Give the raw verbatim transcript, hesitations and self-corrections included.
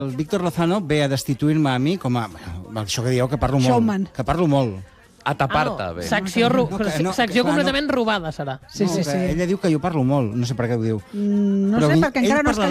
El Víctor Lozano ve a destituir-me a mi com a... Bueno, això que dieu, que parlo molt. Showman. Que parlo molt. A tapar-te, Ah, bé. secció, ro... No, que- no, secció que- clar, completament robada, serà. Sí, no, sí, que sí. Ella diu que jo parlo molt, no sé per què ho diu. Mm, No Però sé, ell- perquè ell encara no has parlarà